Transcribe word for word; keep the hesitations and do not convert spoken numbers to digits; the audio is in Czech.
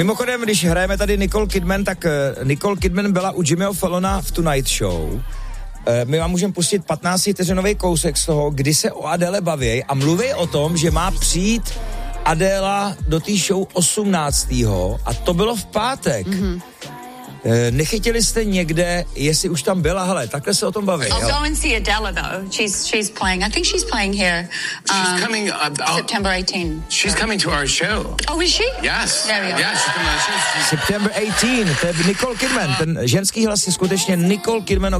Mimochodem, když hrajeme tady Nicole Kidman, tak uh, Nicole Kidman byla u Jimmyho Fallona v Tonight Show. Uh, my vám můžeme pustit patnáctivteřinový kousek z toho, kdy se o Adele baví a mluví o tom, že má přijít Adela do té show osmnáctého a to bylo v pátek. Mm-hmm. Nechytili jste někde, jestli už tam byla, hele, takhle se o tom baví. I'll go and see Adele though. She's she's playing. I think she's playing here. Um, she's coming uh, September eighteenth. She's coming to our show. Oh, is she? Yes. There we are. Yeah, she's coming to our show. September eighteenth, to je Nicole Kidman. Ten ženský hlas je skutečně Nicole Kidman,